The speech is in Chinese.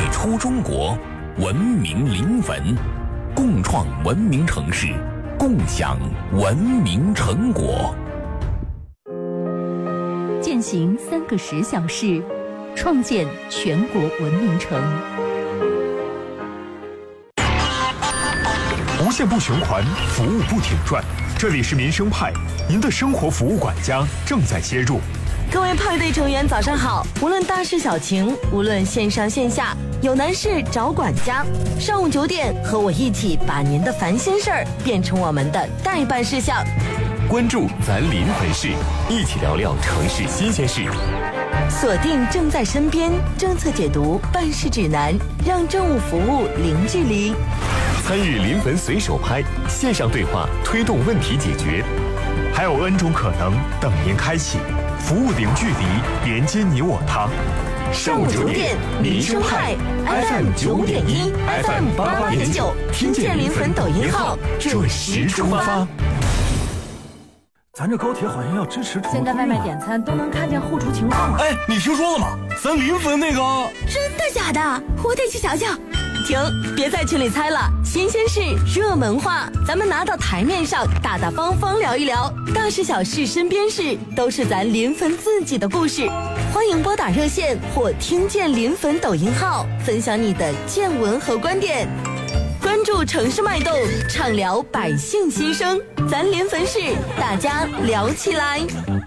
出中国，文明临汾，共创文明城市，共享文明成果。 践行3个10小时，创建全国文明城。 无限不循环，服务不停转。这里是民生派，您的生活服务管家正在接入。 各位派对成员早上好，无论大事小情，无论线上线下，有难事找管家。上午9点，和我一起把您的烦心事儿变成我们的待办事项。 关注咱临汾市，一起聊聊城市新鲜事。 锁定正在身边，政策解读，办事指南，让政务服务零距离。 参与临汾随手拍，线上对话推动问题解决。 还有 N 种可能等您开启，服务零距离，连接你我他。 上午9点，民生派 FM 9.1 FM 88.9，听见临汾抖音号，准时出发。 咱这高铁好像要支持现在外卖点餐都能看见后厨情况了。 哎，你听说了吗？咱临汾那个…… 真的假的？我得去瞧瞧。 停，别在群里猜了，新鲜事、热门话，咱们拿到台面上，大大方方聊一聊，大事小事、身边事，都是咱临汾自己的故事。欢迎拨打热线或听见临汾抖音号，分享你的见闻和观点。关注城市脉动，畅聊百姓心声，咱临汾市，大家聊起来。